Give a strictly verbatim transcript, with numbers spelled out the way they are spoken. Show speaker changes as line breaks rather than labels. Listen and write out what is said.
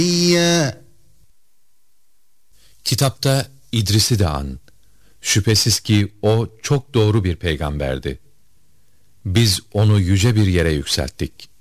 Kitapta İdris'i de an. Şüphesiz ki o çok doğru bir peygamberdi. Biz onu yüce bir yere yükselttik.